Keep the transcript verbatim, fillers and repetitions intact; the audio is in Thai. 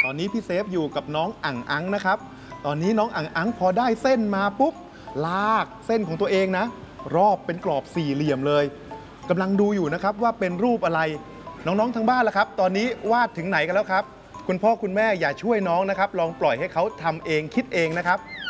ตอนนี้พี่เซฟอยู่กับน้องอั่งอังนะครับตอนนี้น้องอั่งอังพอได้เส้นมาปุ๊บลากเส้นของตัวเองนะรอบเป็นกรอบสี่เหลี่ยมเลยกำลังดูอยู่นะครับว่าเป็นรูปอะไรน้องๆทางบ้านล่ะครับตอนนี้วาดถึงไหนกันแล้วครับคุณพ่อคุณแม่อย่าช่วยน้องนะครับลองปล่อยให้เขาทำเองคิดเองนะครับ